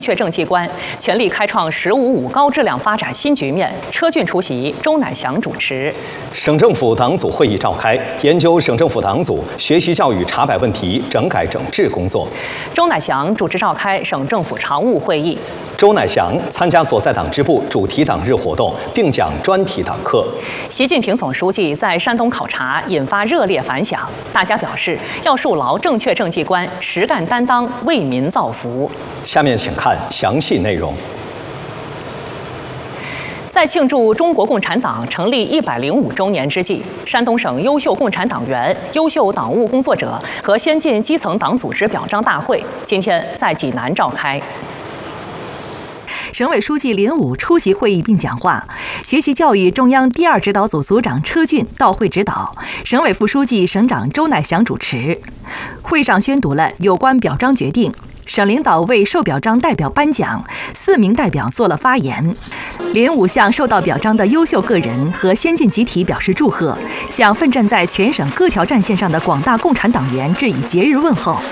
确政机关全力开创“十五五”高质量发展新局面。车俊出席，周乃祥主持。 省政府党组会议召开，研究省政府党组学习教育查摆问题整改整治工作。 周乃祥主持召开省政府常务会议。 周乃祥参加所在党支部主题党日活动，并讲专题党课。 习近平总书记在山东考察，引发热烈反响。大家表示要树牢正确政绩观，实干担当，为民造福。 下面请看详细内容。 在庆祝中国共产党成立105周年之际，山东省优秀共产党员、优秀党务工作者和先进基层党组织表彰大会今天在济南召开。 省委书记林武出席会议并讲话，学习教育中央第2指导组组长车俊到会指导，省委副书记、省长周乃祥主持。会上宣读了有关表彰决定，省领导为受表彰代表颁奖，4名代表做了发言。林武向受到表彰的优秀个人和先进集体表示祝贺，向奋战在全省各条战线上的广大共产党员致以节日问候。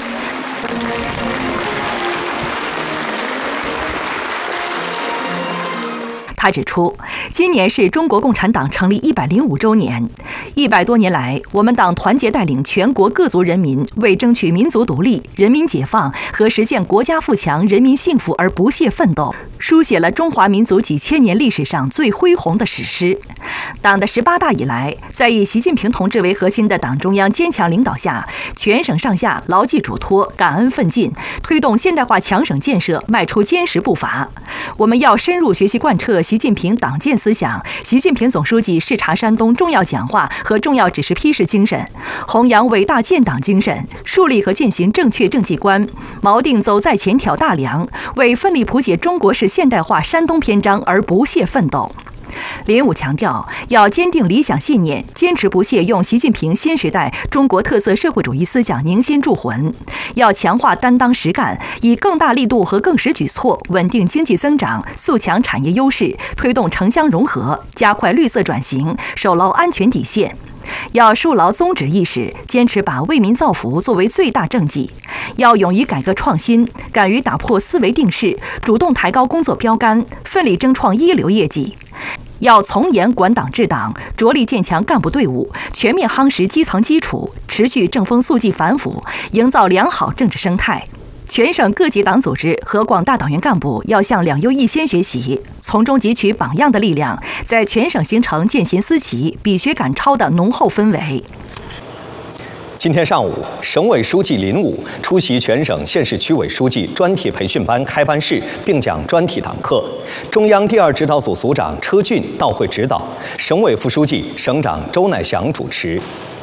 他指出，今年是中国共产党成立105周年，100多年来，我们党团结带领全国各族人民为争取民族独立、人民解放和实现国家富强、人民幸福而不懈奋斗，书写了中华民族几千年历史上最恢宏的史诗。党的18大以来，在以习近平同志为核心的党中央坚强领导下，全省上下牢记嘱托、感恩奋进，推动现代化强省建设迈出坚实步伐。我们要深入学习贯彻习近平党建思想、习近平总书记视察山东重要讲话和重要指示批示精神，弘扬伟大建党精神，树立和践行正确政绩观，锚定走在前挑大梁，为奋力谱写中国式现代化山东篇章而不懈奋斗。林武强调，要坚定理想信念，坚持不懈用习近平新时代中国特色社会主义思想凝心铸魂；要强化担当实干，以更大力度和更实举措稳定经济增长，塑强产业优势，推动城乡融合，加快绿色转型，守牢安全底线。要树牢宗旨意识，坚持把为民造福作为最大政绩；要勇于改革创新，敢于打破思维定势，主动抬高工作标杆，奋力争创一流业绩。要从严管党治党，着力建强干部队伍，全面夯实基层基础，持续正风肃纪反腐，营造良好政治生态。全省各级党组织和广大党员干部要向两优一先学习，从中汲取榜样的力量，在全省形成见贤思齐、比学赶超的浓厚氛围。 今天上午，省委书记林武出席全省县市区委书记专题培训班开班式，并讲专题党课。中央第2指导组组长车俊到会指导，省委副书记、省长周乃祥主持。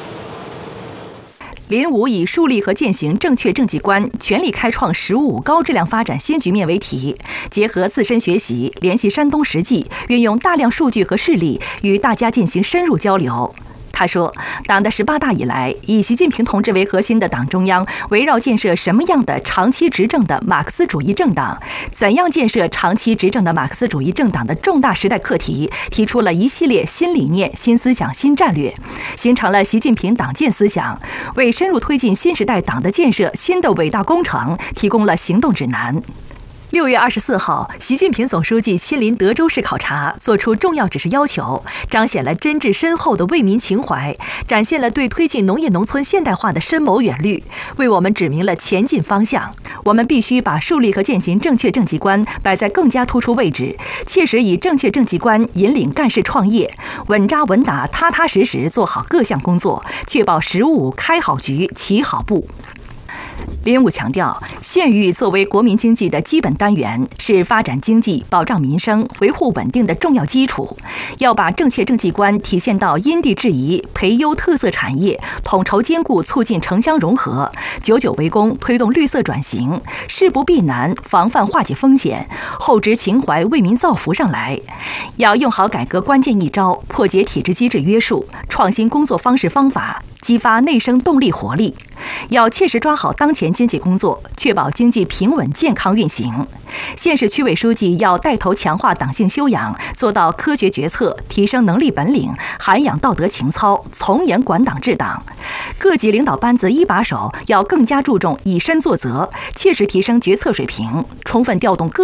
林武以树立和践行正确政绩观，全力开创“十五五”高质量发展新局面为题，结合自身学习，联系山东实际，运用大量数据和事例，与大家进行深入交流。他说，党的18大以来，以习近平同志为核心的党中央围绕建设什么样的长期执政的马克思主义政党，怎样建设长期执政的马克思主义政党的重大时代课题，提出了一系列新理念、新思想、新战略，形成了习近平党建思想，为深入推进新时代党的建设新的伟大工程提供了行动指南。6月24号，习近平总书记亲临德州市考察，作出重要指示要求，彰显了真挚深厚的为民情怀，展现了对推进农业农村现代化的深谋远虑，为我们指明了前进方向。我们必须把树立和践行正确政绩观摆在更加突出位置，切实以正确政绩观引领干事创业，稳扎稳打、踏踏实实做好各项工作，确保“十五五”开好局、起好步。林武强调，县域作为国民经济的基本单元，是发展经济、保障民生、维护稳定的重要基础。要把正确政绩观体现到因地制宜，培优特色产业，统筹兼顾促进城乡融合，久久为功，推动绿色转型，事不避难，防范化解风险，厚植情怀，为民造福上来。要用好改革关键一招，破解体制机制约束，创新工作方式方法，激发内生动力活力。要切实抓好当前经济工作，确保经济平稳健康运行。县市区委书记要带头强化党性修养，做到科学决策，提升能力本领，涵养道德情操，从严管党治党。各级领导班子一把手要更加注重以身作则，切实提升决策水平，充分调动各